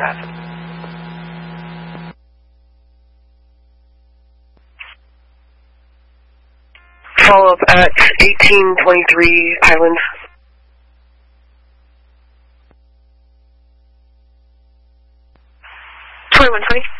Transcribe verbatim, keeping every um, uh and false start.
pass. Follow up at eighteen twenty-three Highland. twenty-one twenty.